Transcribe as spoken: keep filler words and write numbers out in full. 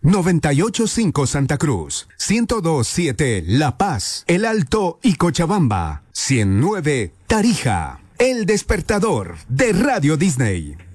noventa y ocho punto cinco Santa Cruz, ciento dos punto siete La Paz, El Alto y Cochabamba, ciento nueve Tarija. El despertador de Radio Disney.